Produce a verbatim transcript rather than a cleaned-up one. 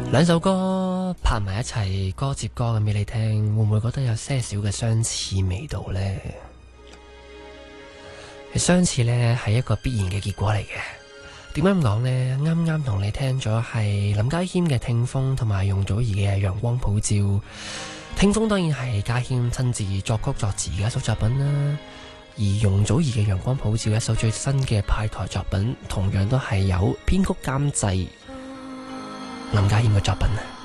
兩首歌拍埋一齊，歌接歌咁俾你聽，會唔會覺得有些少嘅相似味道呢？相似呢係一個必然嘅結果嚟嘅。點解咁講呢？啱啱同你聽咗係林家謙嘅《聽風》同埋容祖兒嘅《陽光普照》。《聽風》當然係家謙親自作曲作詞嘅一首作品啦，而容祖兒嘅《陽光普照》一首最新嘅派台作品，同樣都係有編曲監製林家謙嘅作品啊。